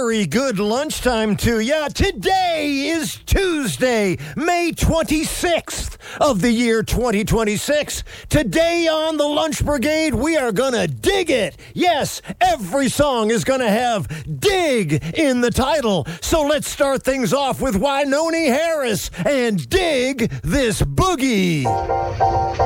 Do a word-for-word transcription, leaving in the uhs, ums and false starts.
very good lunchtime to ya. Today is Tuesday, May twenty-sixth of the year twenty twenty-six. Today on the Lunch Brigade, we are gonna dig it. Yes, every song is gonna have dig in the title. So let's start things off with Wynonie Harris and Dig This Boogie.